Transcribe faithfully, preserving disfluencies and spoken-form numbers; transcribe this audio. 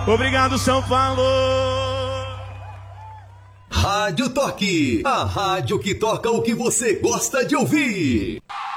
Obrigado, São Paulo. Rádio Toque, a rádio que toca o que você gosta de ouvir.